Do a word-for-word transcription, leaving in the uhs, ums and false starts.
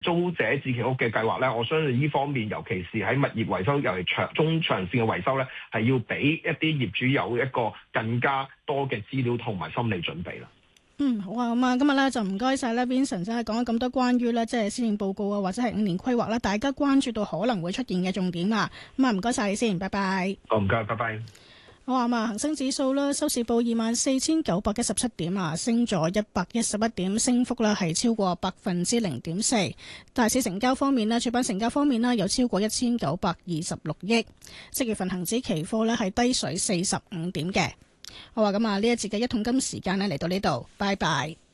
租者置其屋嘅計劃咧，我相信呢方面，尤其是喺物業維修，尤其長中長線嘅維修咧，係要俾一啲業主有一個更加多嘅資料同埋心理準備啦。 嗯，好啊，咁啊，今日咧就唔該晒咧 Vincent 真係講咗咁多關於咧即係施政報告啊，或者係五年規劃啦，大家關注到可能會出現嘅重點啦。咁啊，唔該晒你先，拜拜。 好，唔該，拜拜。 好啊嘛，恒生指數啦，收市報二萬四千九百一十七點啊，升咗一百一十一點，升幅啦係超過百分之零點四。大市成交方面咧，主板成交方面咧有超過一千九百二十六億。即月份恒指期貨咧係低水四十五點嘅。好啊，咁啊呢一節嘅一桶金時間咧嚟到呢度，拜拜。